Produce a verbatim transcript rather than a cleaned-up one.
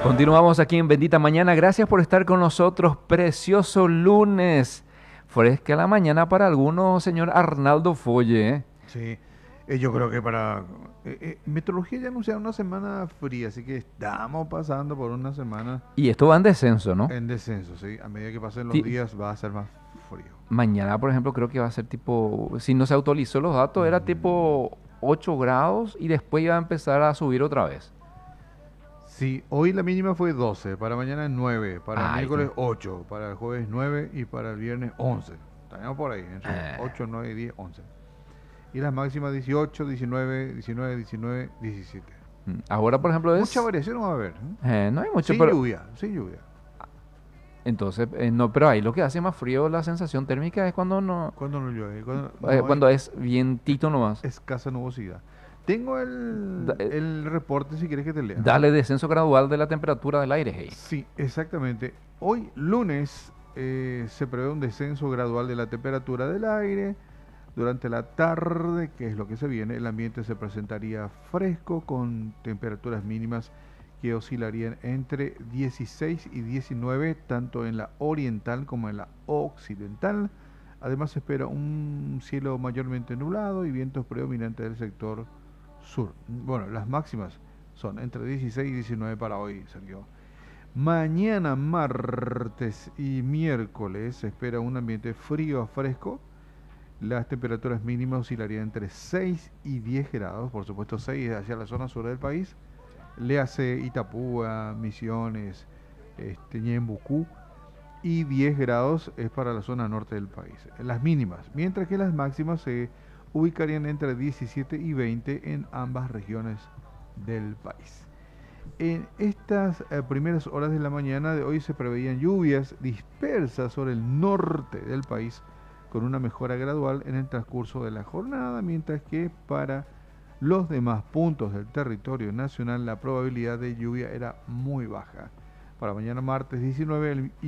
Continuamos aquí en Bendita Mañana. Gracias por estar con nosotros. Precioso lunes. Fresca la mañana para algunos, señor Arnaldo Folle. ¿eh? Sí, eh, yo creo que para... eh, eh, Meteorología ya anuncia una semana fría, así que estamos pasando por una semana Y esto va en descenso, ¿no? en descenso, ¿sí? A medida que pasen los Ti- días va a ser más frío. Mañana, por ejemplo, creo que va a ser tipo, si no se actualizó los datos, era Mm, tipo ocho grados y después iba a empezar a subir otra vez. Sí, hoy la mínima fue doce, para mañana nueve, para el Ay, miércoles que... ocho, para el jueves nueve y para el viernes once. Tenemos por ahí, entre eh, ocho, nueve, diez, once. Y las máximas dieciocho, diecinueve, diecinueve, diecinueve, diecisiete. mm, Ahora, por ejemplo, Mucha es... variación no va a haber, ¿eh? eh, no hay mucho, Sin pero... lluvia, sin lluvia. Entonces, eh, no, pero ahí lo que hace más frío la sensación térmica es cuando no... Cuando no llueve, cuando eh, no hay cuando es vientito nomás. escasa nubosidad. Tengo Da- el, eh, el reporte si quieres que te lea. Dale descenso gradual de la temperatura del aire, hey. Sí, exactamente. Hoy lunes eh, se prevé un descenso gradual de la temperatura del aire. Durante la tarde, que es lo que se viene, el ambiente se presentaría fresco con temperaturas mínimas que oscilarían entre dieciséis y diecinueve, tanto en la oriental como en la occidental. Además se espera un cielo mayormente nublado y vientos predominantes del sector sur. Bueno, las máximas son entre dieciséis y diecinueve para hoy, Sergio. Mañana, martes y miércoles se espera un ambiente frío a fresco. Las temperaturas mínimas oscilarían entre seis y diez grados, por supuesto seis hacia la zona sur del país. Le hace Itapúa, Misiones, este, Ñembucú, y diez grados es para la zona norte del país, las mínimas, mientras que las máximas se ubicarían entre diecisiete y veinte en ambas regiones del país. En estas eh, primeras horas de la mañana de hoy se preveían lluvias dispersas sobre el norte del país, con una mejora gradual en el transcurso de la jornada, mientras que para los demás puntos del territorio nacional la probabilidad de lluvia era muy baja. Para mañana martes diecinueve